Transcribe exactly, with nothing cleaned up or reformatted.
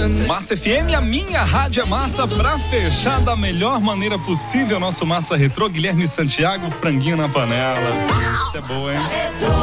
Massa F M, a minha rádio é massa, pra fechar da melhor maneira possível nosso Massa Retrô, Guilherme Santiago, franguinho na panela. Isso é boa, hein?